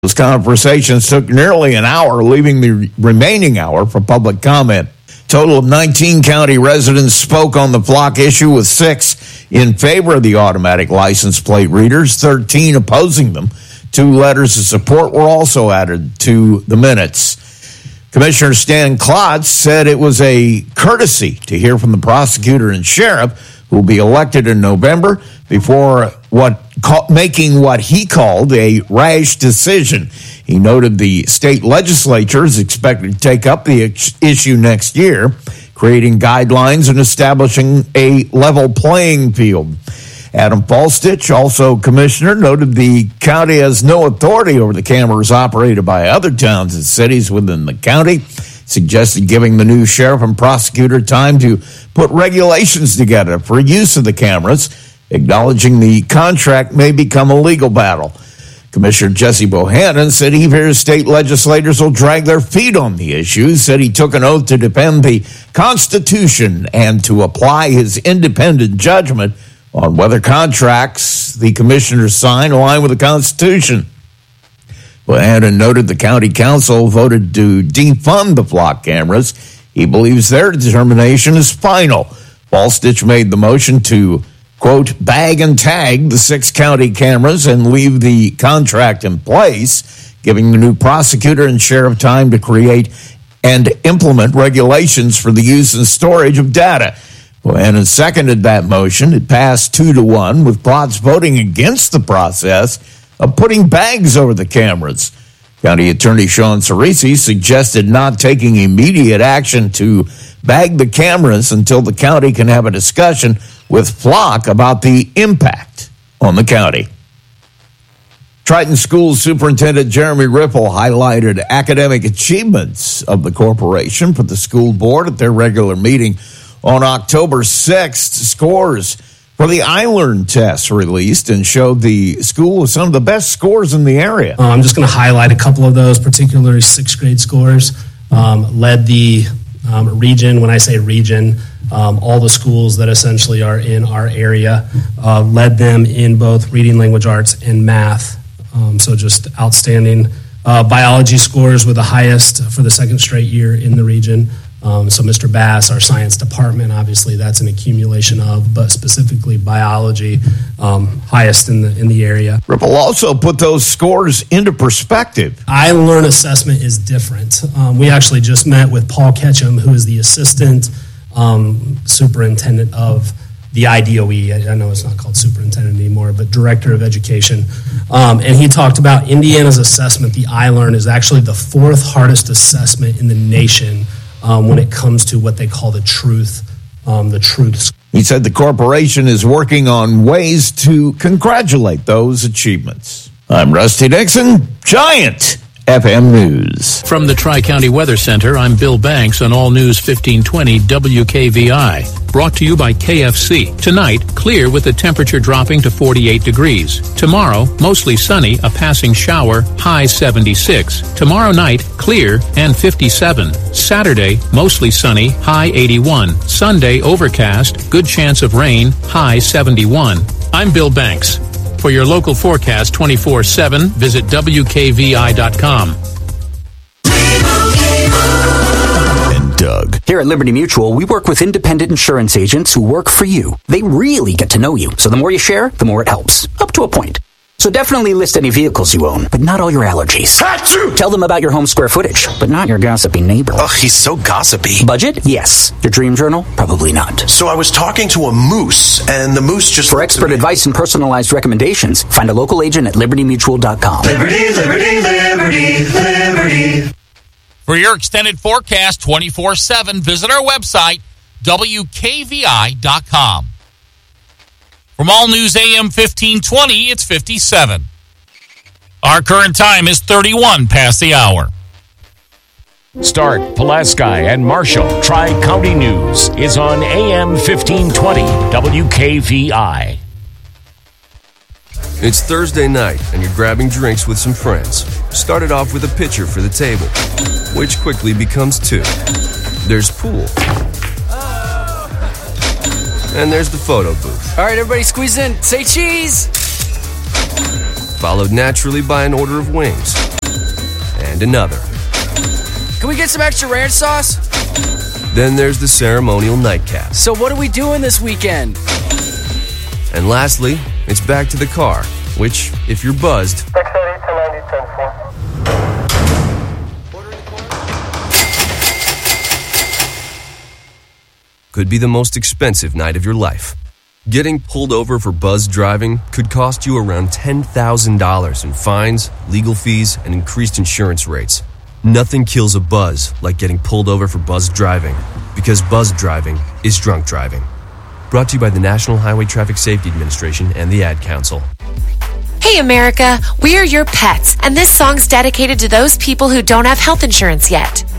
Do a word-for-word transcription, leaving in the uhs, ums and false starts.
Those conversations took nearly an hour, leaving the remaining hour for public comment. Total of nineteen county residents spoke on the Flock issue, with six in favor of the automatic license plate readers, thirteen opposing them. Two letters of support were also added to the minutes. Commissioner Stan Klotz said it was a courtesy to hear from the prosecutor and sheriff, who will be elected in November, before what making what he called a rash decision. He noted the state legislature is expected to take up the issue next year, creating guidelines and establishing a level playing field. Adam Falstich, also commissioner, noted the county has no authority over the cameras operated by other towns and cities within the county, suggested giving the new sheriff and prosecutor time to put regulations together for use of the cameras, acknowledging the contract may become a legal battle. Commissioner Jesse Bohannon said he fears state legislators will drag their feet on the issue, said he took an oath to defend the Constitution and to apply his independent judgment on whether contracts the commissioners sign align with the Constitution. Bohannon noted the county council voted to defund the Flock cameras. He believes their determination is final. Falstich made the motion to, quote, bag and tag the six county cameras and leave the contract in place, giving the new prosecutor and sheriff time to create and implement regulations for the use and storage of data. Bohannon seconded that motion. It passed two to one, with Klotz voting against the process of putting bags over the cameras. County Attorney Sean Cerisi suggested not taking immediate action to bag the cameras until the county can have a discussion with Flock about the impact on the county. Triton Schools Superintendent Jeremy Ripple highlighted academic achievements of the corporation for the school board at their regular meeting on October sixth. Scores for the iLearn test released and showed the school with some of the best scores in the area. Uh, I'm just going to highlight a couple of those, particularly sixth grade scores. Um, led the um, region. When I say region, um, all the schools that essentially are in our area, uh, led them in both reading, language arts, and math. Um, so just outstanding. Uh, biology scores were the highest for the second straight year in the region. Um, so Mister Bass, our science department, obviously that's an accumulation of, but specifically biology, um, highest in the in the area. Ripple also put those scores into perspective. iLearn assessment is different. Um, we actually just met with Paul Ketchum, who is the assistant um, superintendent of the I D O E. I, I know it's not called superintendent anymore, but director of education. Um, and he talked about Indiana's assessment. The iLearn is actually the fourth hardest assessment in the nation Um, when it comes to what they call the truth, um, the truths. He said the corporation is working on ways to congratulate those achievements. I'm Rusty Dixon, Giant F M News. From the Tri-County Weather Center, I'm Bill Banks on All News fifteen twenty W K V I. Brought to you by K F C. Tonight, clear with the temperature dropping to forty-eight degrees. Tomorrow, mostly sunny, a passing shower, high seventy-six. Tomorrow night, clear and fifty-seven. Saturday, mostly sunny, high eighty-one. Sunday, overcast, good chance of rain, high seventy-one. I'm Bill Banks. For your local forecast twenty-four seven, visit W K V I dot com. Doug. Here at Liberty Mutual, we work with independent insurance agents who work for you. They really get to know you, so the more you share, the more it helps, up to a point. So definitely list any vehicles you own, but not all your allergies. Achoo! Tell them about your home square footage, but not your gossipy neighbor. Ugh, he's so gossipy. Budget? Yes. Your dream journal? Probably not. So I was talking to a moose, and the moose just... For expert advice and personalized recommendations, find a local agent at liberty mutual dot com. Liberty, liberty, liberty, liberty. For your extended forecast twenty-four seven, visit our website, W K V I dot com. From All News A M fifteen twenty, it's fifty-seven. Our current time is thirty-one past the hour. Stark, Pulaski, and Marshall Tri-County News is on A M fifteen twenty W K V I. It's Thursday night, and you're grabbing drinks with some friends. Started off with a pitcher for the table, which quickly becomes two. There's pool. And there's the photo booth. All right, everybody squeeze in. Say cheese! Followed naturally by an order of wings. and another. Can we get some extra ranch sauce? Then there's the ceremonial nightcap. So what are we doing this weekend? And lastly, it's back to the car, which, if you're buzzed, could be the most expensive night of your life. Getting pulled over for buzzed driving could cost you around ten thousand dollars in fines, legal fees, and increased insurance rates. Nothing kills a buzz like getting pulled over for buzzed driving, because buzzed driving is drunk driving. Brought to you by the National Highway Traffic Safety Administration and the Ad Council. Hey America, we're your pets, and this song's dedicated to those people who don't have health insurance yet.